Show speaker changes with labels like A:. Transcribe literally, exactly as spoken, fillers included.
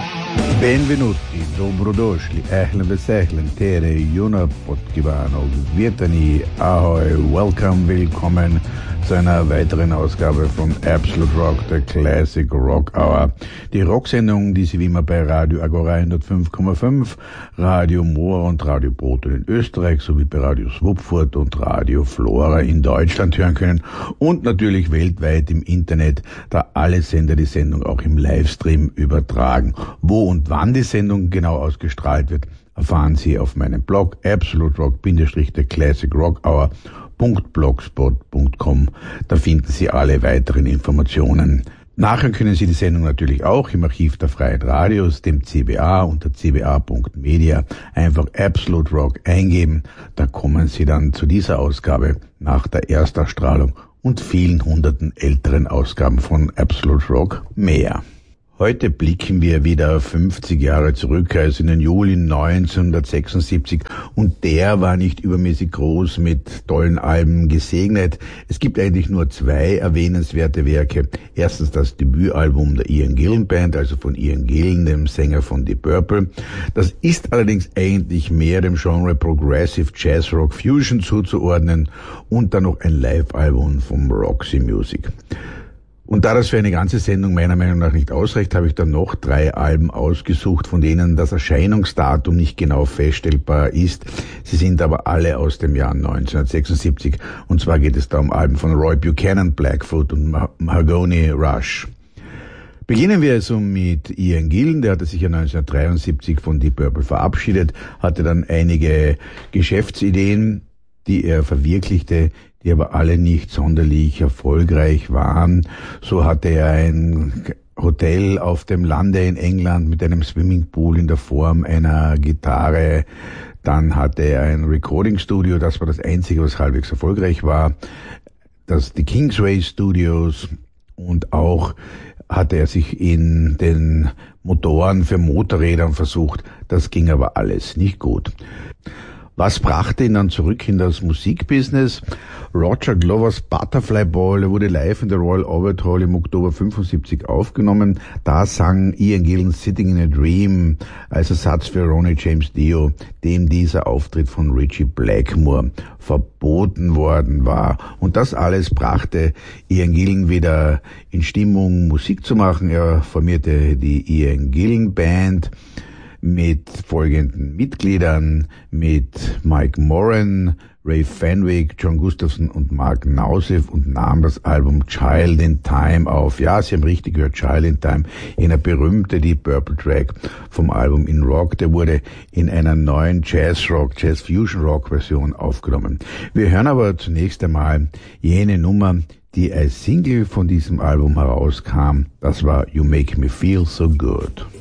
A: Benvenuti, dobrodošli, ehlen vesehlen, tere, juna podkivanov, Vietani, ahoi, welcome, willkommen zu einer weiteren Ausgabe von Absolute Rock, der Classic Rock Hour. Die Rocksendung, die Sie wie immer bei Radio Agora hundertfünf Komma fünf, Radio Moor und Radio Proton in Österreich sowie bei Radio Swupfurt und Radio Flora in Deutschland hören können und natürlich weltweit im Internet, da alle Sender die Sendung auch im Livestream übertragen. Wo und wann die Sendung genau ausgestrahlt wird, erfahren Sie auf meinem Blog absolute rock der Classic Rock Hour punkt blogspot punkt com. Da finden Sie alle weiteren Informationen. Nachher können Sie die Sendung natürlich auch im Archiv der Freien Radios, dem C B A, unter c b a punkt media einfach Absolute Rock eingeben. Da kommen Sie dann zu dieser Ausgabe nach der Erstausstrahlung und vielen hunderten älteren Ausgaben von Absolute Rock mehr. Heute blicken wir wieder fünfzig Jahre zurück, also in den Juli neunzehnhundertsechsundsiebzig, und der war nicht übermäßig groß mit tollen Alben gesegnet. Es gibt eigentlich nur zwei erwähnenswerte Werke. Erstens das Debütalbum der Ian Gillan Band, also von Ian Gillan, dem Sänger von Deep Purple. Das ist allerdings eigentlich mehr dem Genre Progressive Jazz Rock Fusion zuzuordnen, und dann noch ein Live-Album vom Roxy Music. Und da das für eine ganze Sendung meiner Meinung nach nicht ausreicht, habe ich dann noch drei Alben ausgesucht, von denen das Erscheinungsdatum nicht genau feststellbar ist. Sie sind aber alle aus dem Jahr neunzehnhundertsechsundsiebzig. Und zwar geht es da um Alben von Roy Buchanan, Blackfoot und Mahogany Rush. Beginnen wir also mit Ian Gillan. Der hatte sich ja neunzehnhundertdreiundsiebzig von Deep Purple verabschiedet, hatte dann einige Geschäftsideen, die er verwirklichte, die aber alle nicht sonderlich erfolgreich waren. So hatte er ein Hotel auf dem Lande in England mit einem Swimmingpool in der Form einer Gitarre. Dann hatte er ein Recording-Studio, das war das einzige, was halbwegs erfolgreich war. Das die Kingsway Studios, und auch hatte er sich in den Motoren für Motorrädern versucht. Das ging aber alles nicht gut. Was brachte ihn dann zurück in das Musikbusiness? Roger Glovers Butterfly Ball, er wurde live in der Royal Albert Hall im Oktober fünfundsiebzig aufgenommen. Da sang Ian Gillan Sitting in a Dream als Ersatz für Ronnie James Dio, dem dieser Auftritt von Ritchie Blackmore verboten worden war. Und das alles brachte Ian Gillan wieder in Stimmung, Musik zu machen. Er formierte die Ian Gillan Band mit folgenden Mitgliedern: mit Mike Moran, Ray Fenwick, John Gustafson und Mark Nauseth, und nahm das Album Child in Time auf. Ja, Sie haben richtig gehört, Child in Time, jener berühmte Deep Purple Track vom Album In Rock. Der wurde in einer neuen Jazz-Rock, Jazz-Fusion-Rock-Version aufgenommen. Wir hören aber zunächst einmal jene Nummer, die als Single von diesem Album herauskam. Das war You Make Me Feel So Good.